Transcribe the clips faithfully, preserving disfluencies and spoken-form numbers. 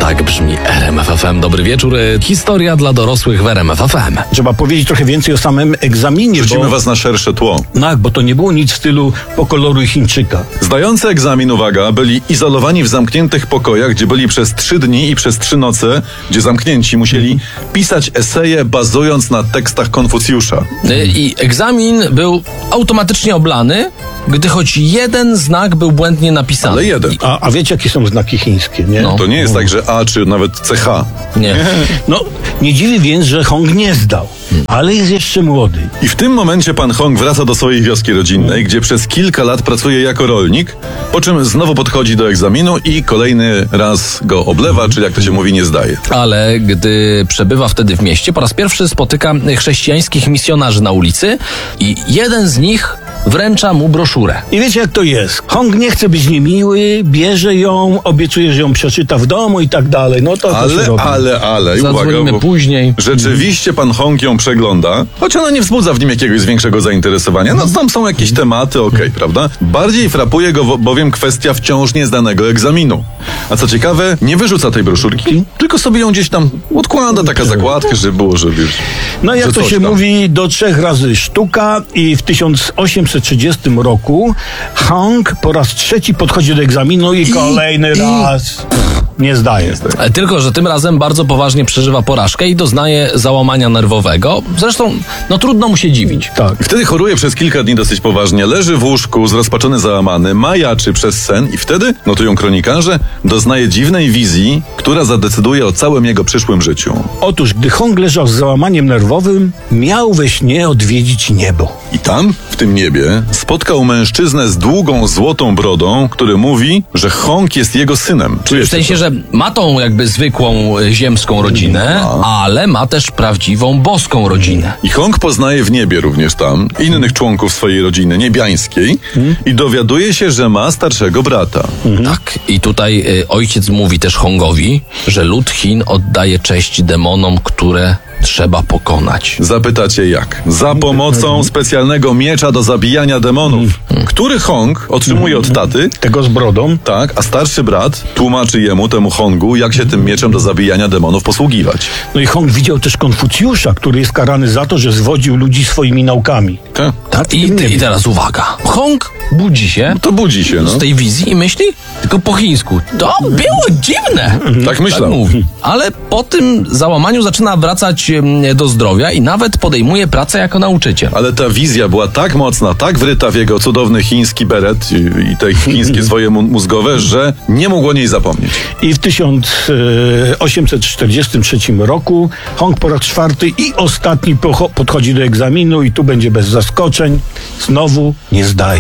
Tak brzmi R M F F M. Dobry wieczór. Historia dla dorosłych w R M F F M. Trzeba powiedzieć trochę więcej o samym egzaminie. Rzucimy bo... was na szersze tło. Tak, bo to nie było nic w stylu pokoloruj Chińczyka. Zdający egzamin, uwaga, byli izolowani w zamkniętych pokojach, gdzie byli przez trzy dni i przez trzy noce, gdzie zamknięci musieli pisać eseje bazując na tekstach Konfucjusza. I egzamin był automatycznie oblany, gdy choć jeden znak był błędnie napisany. Ale jeden. A, a wiecie, jakie są znaki chińskie, nie? No. To nie jest tak, że A czy nawet C H. Nie. No, nie dziwi więc, że Hong nie zdał, ale jest jeszcze młody. I w tym momencie pan Hong wraca do swojej wioski rodzinnej, gdzie przez kilka lat pracuje jako rolnik, po czym znowu podchodzi do egzaminu i kolejny raz go oblewa, czyli jak to się mówi, nie zdaje. Ale gdy przebywa wtedy w mieście, po raz pierwszy spotyka chrześcijańskich misjonarzy na ulicy i jeden z nich wręcza mu broszurę. I wiecie, jak to jest? Hong nie chce być niemiły, bierze ją, obiecuje, że ją przeczyta w domu i tak dalej. No to, to Ale, się robi. ale, ale, Zadzwonimy uwaga, bo później. rzeczywiście pan Hong ją przegląda, choć ona nie wzbudza w nim jakiegoś większego zainteresowania. No tam są jakieś tematy, okej, prawda? Bardziej frapuje go wo- bowiem kwestia wciąż niezdanego egzaminu. A co ciekawe, nie wyrzuca tej broszurki, tylko sobie ją gdzieś tam odkłada, taka zakładka, że było, że wiesz. No jak że to coś się tam. mówi, do trzech razy sztuka i w tysiąc osiemset trzydziestym roku Hong po raz trzeci podchodzi do egzaminu i kolejny i- raz nie zdaje. E, Tylko, że tym razem bardzo poważnie przeżywa porażkę i doznaje załamania nerwowego. Zresztą, no trudno mu się dziwić. Tak. Wtedy choruje przez kilka dni dosyć poważnie, leży w łóżku, zrozpaczony, załamany, majaczy przez sen i wtedy, notują kronikarze, doznaje dziwnej wizji, która zadecyduje o całym jego przyszłym życiu. Otóż, gdy Hong leżał z załamaniem nerwowym, miał we śnie odwiedzić niebo. I tam, w tym niebie, spotkał mężczyznę z długą, złotą brodą, który mówi, że Hong jest jego synem. W sensie, że ma tą jakby zwykłą e, ziemską rodzinę, ale ma też prawdziwą boską rodzinę. I Hong poznaje w niebie również tam innych członków swojej rodziny niebiańskiej i dowiaduje się, że ma starszego brata. Tak. I tutaj e, ojciec mówi też Hongowi, że lud Chin oddaje cześć demonom, które trzeba pokonać. Zapytacie jak? Za pomocą specjalnego miecza do zabijania demonów, który Hong otrzymuje od taty. Tego z brodą. Tak, a starszy brat tłumaczy jemu, temu Hongu, jak się tym mieczem do zabijania demonów posługiwać. No i Hong widział też Konfucjusza, który jest karany za to, że zwodził ludzi swoimi naukami. Tak. Tak? I, I teraz uwaga. Hong budzi się To budzi się, no. z tej wizji i myśli tylko po chińsku. To było dziwne. Tak myślał. Tak mówi. Ale po tym załamaniu zaczyna wracać em, do zdrowia i nawet podejmuje pracę jako nauczyciel. Ale ta wizja była tak mocna, tak wryta w jego cudowny chiński beret i, i te chińskie swoje mu- mózgowe, że nie mógł o niej zapomnieć. I w tysiąc osiemset czterdziestym trzecim roku Hong po raz czwarty i ostatni pocho- podchodzi do egzaminu i tu będzie bez zaskoczeń. Znowu nie zdaje.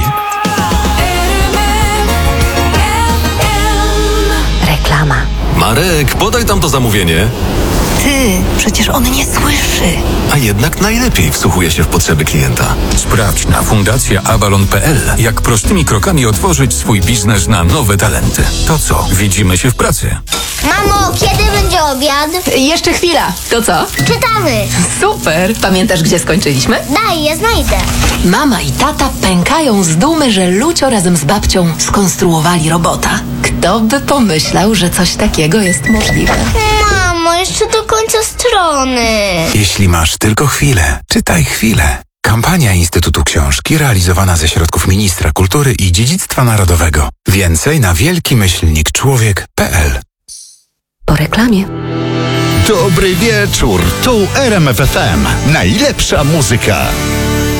Reklama. Marek, podaj tam to zamówienie. Ty, przecież on nie słyszy. A jednak najlepiej wsłuchuje się w potrzeby klienta. Sprawdź na fundacja avalon kropka p l, jak prostymi krokami otworzyć swój biznes na nowe talenty. To co, widzimy się w pracy. Mamo, kiedy będzie obiad? Jeszcze chwila. To co? Czytamy. Super. Pamiętasz, gdzie skończyliśmy? Daj, ja znajdę. Mama i tata pękają z dumy, że Lucio razem z babcią skonstruowali robota. Kto by pomyślał, że coś takiego jest możliwe? Mamo, jeszcze do końca strony. Jeśli masz tylko chwilę, czytaj chwilę. Kampania Instytutu Książki realizowana ze środków Ministra Kultury i Dziedzictwa Narodowego. Więcej na wielki myślnik człowiek kropka p l. Po reklamie. Dobry wieczór, tu R M F F M. Najlepsza muzyka.